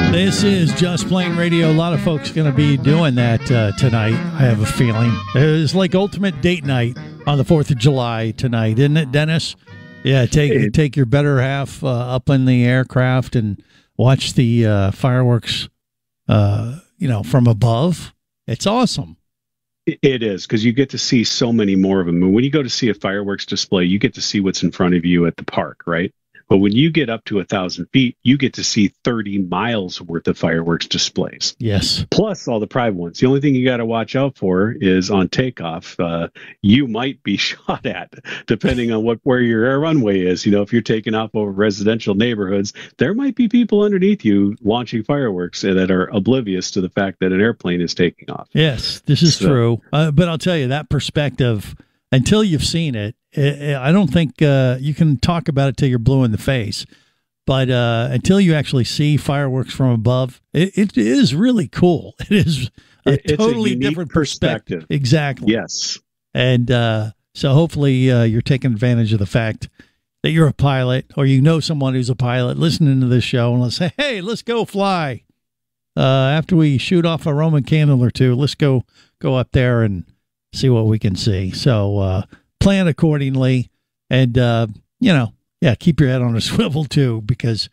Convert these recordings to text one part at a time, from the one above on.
This is Just Plain Radio. A lot of folks going to be doing that tonight, I have a feeling. It's like ultimate date night on the 4th of July tonight, isn't it, Dennis? Yeah, take your better half up in the aircraft and watch the fireworks, from above. It's awesome. It is, because you get to see so many more of them. And when you go to see a fireworks display, you get to see what's in front of you at the park, right? But when you get up to 1,000 feet, you get to see 30 miles worth of fireworks displays. Yes. Plus all the private ones. The only thing you got to watch out for is on takeoff. You might be shot at, depending on where your air runway is. You know, if you're taking off over residential neighborhoods, there might be people underneath you launching fireworks that are oblivious to the fact that an airplane is taking off. Yes, this is true. But I'll tell you, that perspective, until you've seen it, I don't think you can talk about it till you're blue in the face. But until you actually see fireworks from above, it is really cool. It is it's totally different perspective. Exactly. Yes. And so hopefully you're taking advantage of the fact that you're a pilot, or you know someone who's a pilot listening to this show, and let's say, hey, let's go fly. After we shoot off a Roman candle or two, let's go up there and see what we can see. So plan accordingly, and keep your head on a swivel too, because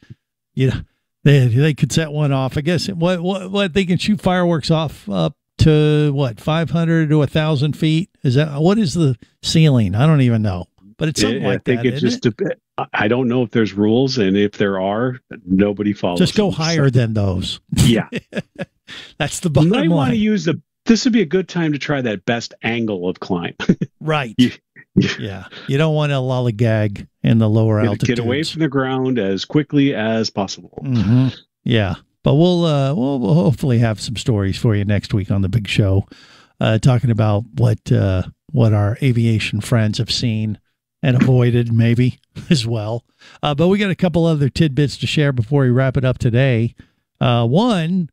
they could set one off. I guess what they can shoot fireworks off up to 500 to 1,000 feet. Is that what is the ceiling? I don't even know, but it's something like that. I think it just depends. I don't know if there's rules, and if there are, nobody follows. Just go higher than those. Yeah, that's the bottom line. You might want to use this would be a good time to try that best angle of climb. Right. Yeah. You don't want to lollygag in the lower altitudes. Get away from the ground as quickly as possible. Mm-hmm. Yeah. But we'll hopefully have some stories for you next week on the big show, talking about what our aviation friends have seen and avoided maybe as well. But we got a couple other tidbits to share before we wrap it up today. One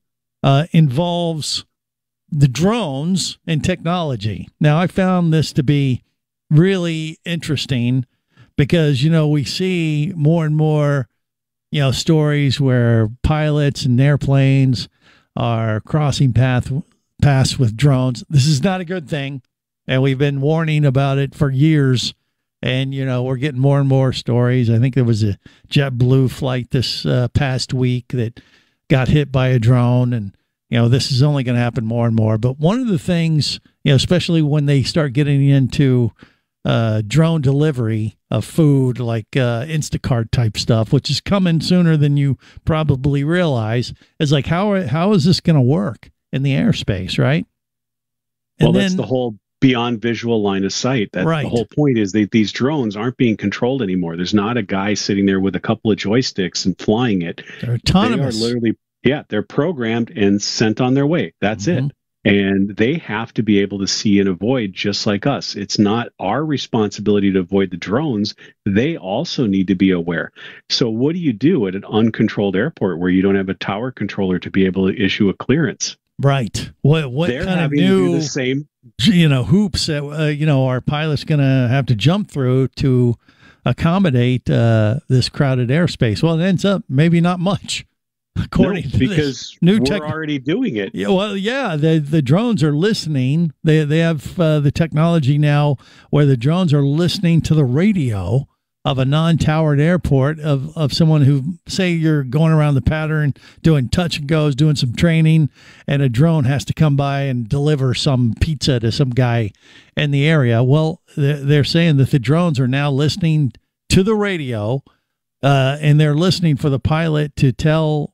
involves the drones and technology. Now, I found this to be really interesting because, we see more and more, stories where pilots and airplanes are crossing paths with drones. This is not a good thing. And we've been warning about it for years. And, we're getting more and more stories. I think there was a JetBlue flight this past week that got hit by a drone, and this is only going to happen more and more. But one of the things, especially when they start getting into drone delivery of food, like Instacart type stuff, which is coming sooner than you probably realize, is like, how is this going to work in the airspace, right? And that's the whole beyond visual line of sight. That's right. The whole point is that these drones aren't being controlled anymore. There's not a guy sitting there with a couple of joysticks and flying it. They're autonomous. They are literally... Yeah, they're programmed and sent on their way. That's it. And they have to be able to see and avoid just like us. It's not our responsibility to avoid the drones. They also need to be aware. So what do you do at an uncontrolled airport where you don't have a tower controller to be able to issue a clearance? Right. What they're kind of having new to do the same, hoops that, our pilot's going to have to jump through to accommodate this crowded airspace? Well, it ends up maybe not much. According to because we're already doing it. Yeah, well, yeah, the drones are listening. They have the technology now where the drones are listening to the radio of a non-towered airport of someone who, say you're going around the pattern doing touch and goes, doing some training, and a drone has to come by and deliver some pizza to some guy in the area. Well, they're saying that the drones are now listening to the radio, and they're listening for the pilot to tell,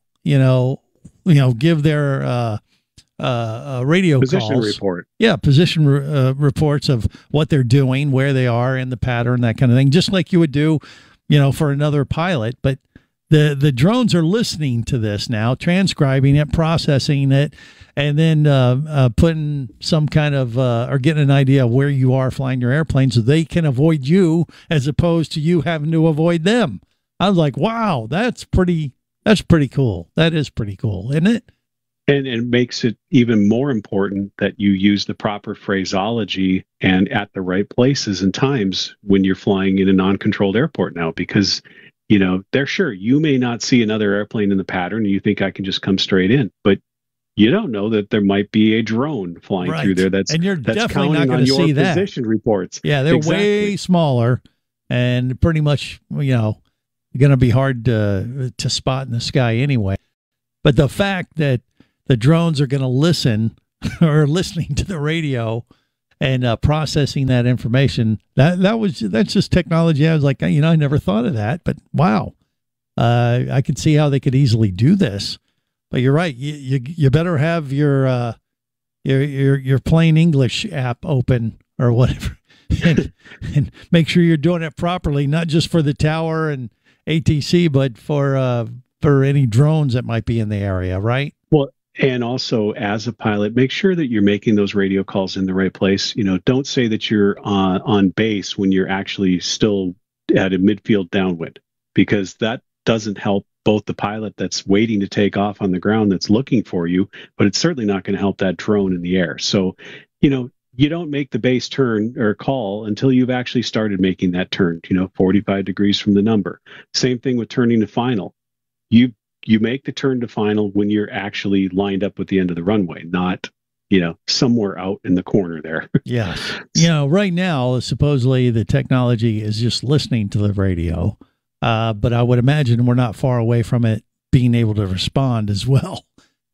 give their radio position calls. Report. Yeah, position reports of what they're doing, where they are in the pattern, that kind of thing, just like you would do, for another pilot. But the drones are listening to this now, transcribing it, processing it, and then putting some kind of or getting an idea of where you are flying your airplane so they can avoid you as opposed to you having to avoid them. I was like, wow, that's pretty cool. That is pretty cool, isn't it? And it makes it even more important that you use the proper phraseology and at the right places and times when you're flying in a non-controlled airport now, because they're sure you may not see another airplane in the pattern and you think I can just come straight in, but you don't know that there might be a drone flying through there that's definitely not going to see that. Position reports. Yeah, they're way smaller and pretty much, going to be hard to spot in the sky anyway. But the fact that the drones are going to listen or listening to the radio and processing that information, that's just technology. I was like, I never thought of that, but wow. I could see how they could easily do this. But you're right. You better have your plain English app open or whatever, and make sure you're doing it properly, not just for the tower and ATC, but for any drones that might be in the area, right? Well, and also as a pilot, make sure that you're making those radio calls in the right place. Don't say that you're on base when you're actually still at a midfield downwind, because that doesn't help both the pilot that's waiting to take off on the ground that's looking for you, but it's certainly not going to help that drone in the air. So, you don't make the base turn or call until you've actually started making that turn, 45 degrees from the number. Same thing with turning to final. You make the turn to final when you're actually lined up with the end of the runway, not, somewhere out in the corner there. Yeah. Right now, supposedly the technology is just listening to the radio. But I would imagine we're not far away from it being able to respond as well.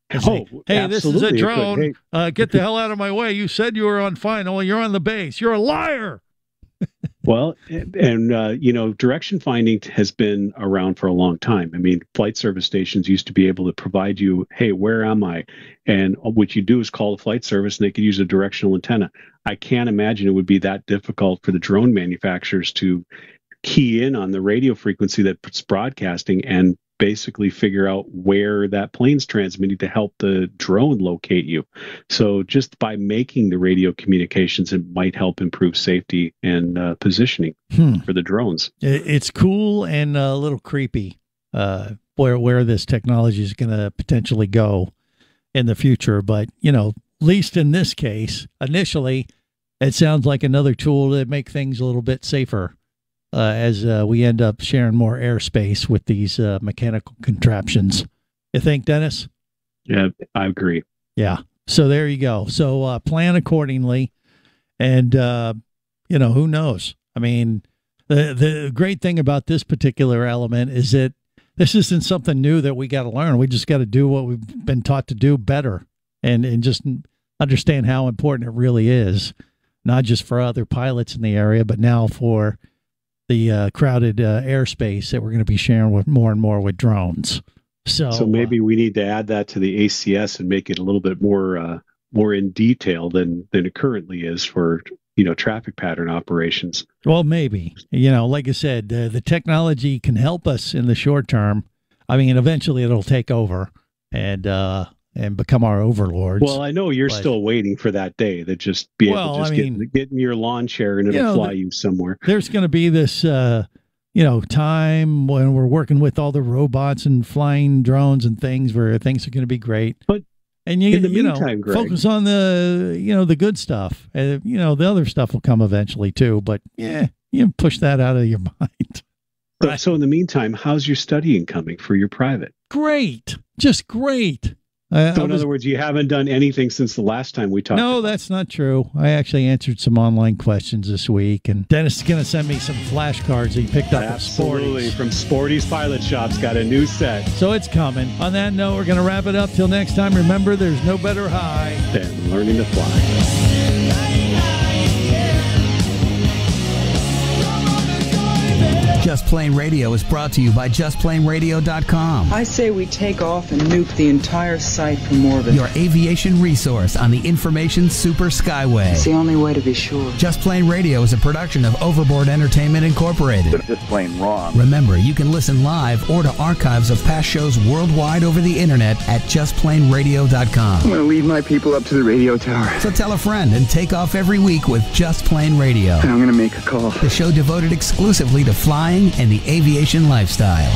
Hey, this is a drone. Get the hell out of my way. You said you were on final. You're on the base. You're a liar. Well, and direction finding has been around for a long time. I mean, flight service stations used to be able to provide you, hey, where am I? And what you do is call the flight service and they could use a directional antenna. I can't imagine it would be that difficult for the drone manufacturers to key in on the radio frequency that's broadcasting and basically figure out where that plane's transmitting to help the drone locate you. So just by making the radio communications, it might help improve safety and positioning for the drones. It's cool and a little creepy where this technology is going to potentially go in the future. But, at least in this case, initially, it sounds like another tool to make things a little bit safer. As we end up sharing more airspace with these mechanical contraptions. You think, Dennis? Yeah, I agree. Yeah. So there you go. So plan accordingly. And, who knows? I mean, the great thing about this particular element is that this isn't something new that we got to learn. We just got to do what we've been taught to do better and just understand how important it really is, not just for other pilots in the area, but now for the crowded airspace that we're going to be sharing with more and more with drones. So maybe we need to add that to the ACS and make it a little bit more in detail than it currently is for traffic pattern operations. Well, maybe like I said, the technology can help us in the short term. I mean, eventually it'll take over and become our overlords. Well, I know you're still waiting for that day that just be able to get in your lawn chair and it'll fly you somewhere. There's going to be this, time when we're working with all the robots and flying drones and things where things are going to be great. But in the meantime, Greg, focus on the good stuff. The other stuff will come eventually too. But push that out of your mind. So in the meantime, how's your studying coming for your private? Great, just great. So in other words, you haven't done anything since the last time we talked. No, that's not true. I actually answered some online questions this week, and Dennis is going to send me some flashcards he picked up at Sporty's. Absolutely, from Sporty's Pilot Shop's got a new set. So it's coming. On that note, we're going to wrap it up. Till next time, remember, there's no better high than learning to fly. Just Plain Radio is brought to you by JustPlainRadio.com. I say we take off and nuke the entire site from orbit. Your aviation resource on the information super skyway. It's the only way to be sure. Just Plain Radio is a production of Overboard Entertainment Incorporated. They're just plain wrong. Remember, you can listen live or to archives of past shows worldwide over the internet at JustPlainRadio.com. I'm going to leave my people up to the radio tower. So tell a friend and take off every week with Just Plain Radio. And I'm going to make a call. The show devoted exclusively to flying and the aviation lifestyle.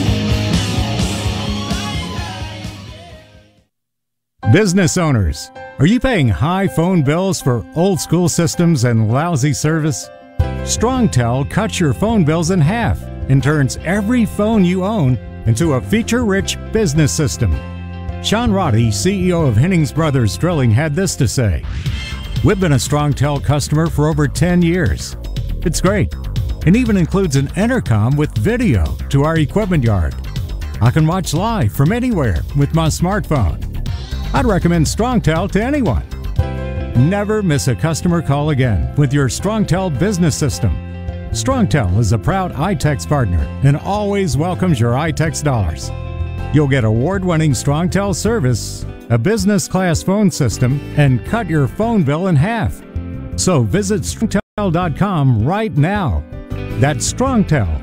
Business owners, Are you paying high phone bills for old school systems and lousy service? StrongTel cuts your phone bills in half and turns every phone you own into a feature-rich business system. Sean Roddy, CEO of Hennings Brothers Drilling, had this to say: "We've been a StrongTel customer for over 10 years. It's great, and even includes an intercom with video to our equipment yard. I can watch live from anywhere with my smartphone. I'd recommend StrongTel to anyone. Never miss a customer call again with your StrongTel business system. StrongTel is a proud iTex partner and always welcomes your iTex dollars. You'll get award-winning StrongTel service, a business-class phone system, and cut your phone bill in half. So visit StrongTel.com right now. That's StrongTel,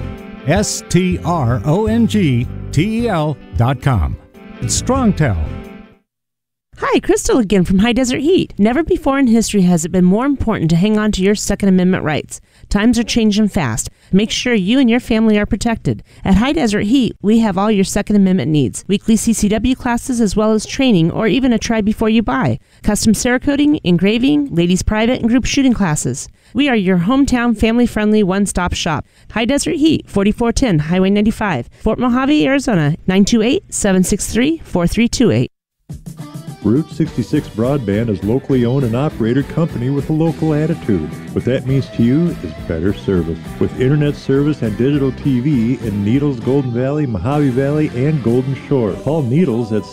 StrongTel.com. It's StrongTel. Hi, Crystal again from High Desert Heat. Never before in history has it been more important to hang on to your Second Amendment rights. Times are changing fast. Make sure you and your family are protected. At High Desert Heat, we have all your Second Amendment needs. Weekly CCW classes as well as training or even a try before you buy. Custom Cerakoting, engraving, ladies private and group shooting classes. We are your hometown family-friendly one-stop shop. High Desert Heat, 4410 Highway 95, Fort Mojave, Arizona, 928-763-4328. Route 66 Broadband is locally owned and operated company with a local attitude. What that means to you is better service. With internet service and digital TV in Needles, Golden Valley, Mojave Valley, and Golden Shore. Call Needles at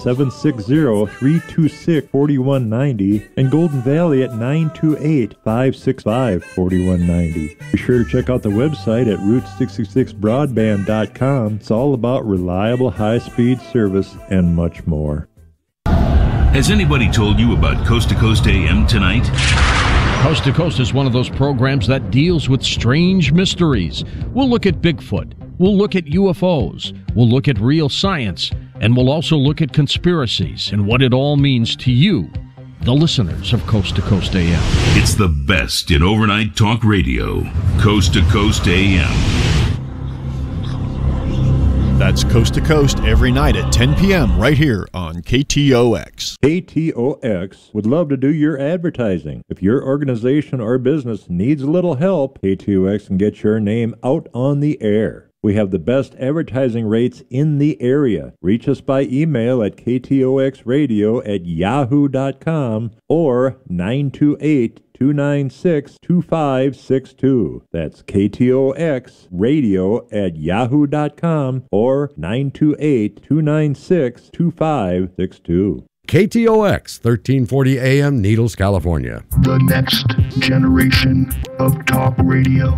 760-326-4190 and Golden Valley at 928-565-4190. Be sure to check out the website at Route66Broadband.com. It's all about reliable high-speed service and much more. Has anybody told you about Coast to Coast AM tonight? Coast to Coast is one of those programs that deals with strange mysteries. We'll look at Bigfoot. We'll look at UFOs. We'll look at real science. And we'll also look at conspiracies and what it all means to you, the listeners of Coast to Coast AM. It's the best in overnight talk radio. Coast to Coast AM. That's Coast to Coast every night at 10 p.m. right here on KTOX. KTOX would love to do your advertising. If your organization or business needs a little help, KTOX can get your name out on the air. We have the best advertising rates in the area. Reach us by email at ktoxradio@yahoo.com or 928-296-2562. That's KTOXradio@yahoo.com or 928-296-2562. KTOX 1340 AM, Needles, California. The next generation of talk radio.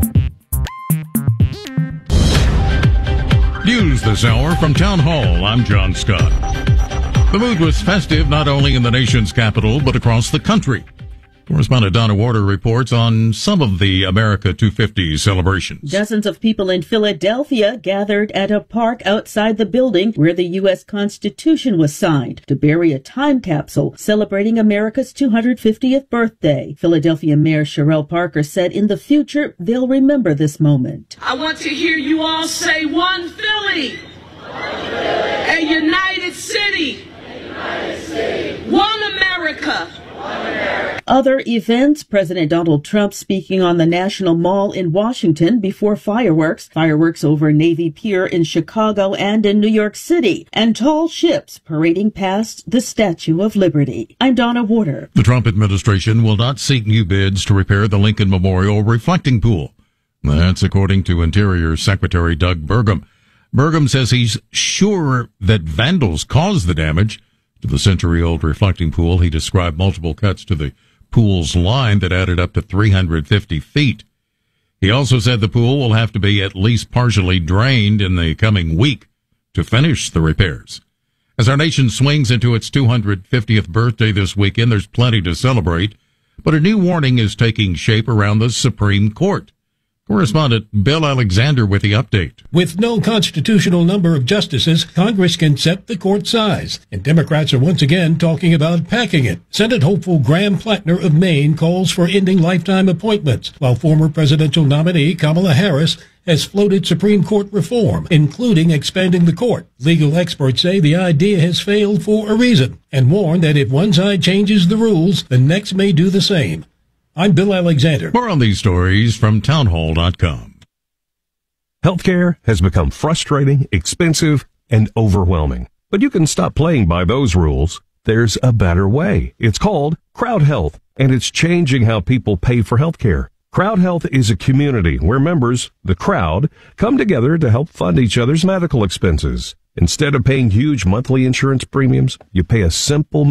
News this hour from Town Hall. I'm John Scott. The mood was festive not only in the nation's capital, but across the country. Correspondent Donna Warder reports on some of the America 250 celebrations. Dozens of people in Philadelphia gathered at a park outside the building where the U.S. Constitution was signed to bury a time capsule celebrating America's 250th birthday. Philadelphia Mayor Sherelle Parker said in the future they'll remember this moment. I want to hear you all say one Philly, a united city, one America. Other events, President Donald Trump speaking on the National Mall in Washington before fireworks over Navy Pier in Chicago and in New York City, and tall ships parading past the Statue of Liberty. I'm Donna Warder. The Trump administration will not seek new bids to repair the Lincoln Memorial reflecting pool. That's according to Interior Secretary Doug Burgum. Burgum says he's sure that vandals caused the damage to the century-old reflecting pool. He described multiple cuts to the pool's line that added up to 350 feet. He also said the pool will have to be at least partially drained in the coming week to finish the repairs. As our nation swings into its 250th birthday this weekend, there's plenty to celebrate, but a new warning is taking shape around the Supreme Court. Correspondent Bill Alexander with the update. With no constitutional number of justices, Congress can set the court size, and Democrats are once again talking about packing it. Senate hopeful Graham Plattner of Maine calls for ending lifetime appointments, while former presidential nominee Kamala Harris has floated Supreme Court reform, including expanding the court. Legal experts say the idea has failed for a reason, and warn that if one side changes the rules, the next may do the same. I'm Bill Alexander. More on these stories from townhall.com. Healthcare has become frustrating, expensive, and overwhelming. But you can stop playing by those rules. There's a better way. It's called Crowd Health, and it's changing how people pay for healthcare. Crowd Health is a community where members, the crowd, come together to help fund each other's medical expenses. Instead of paying huge monthly insurance premiums, you pay a simple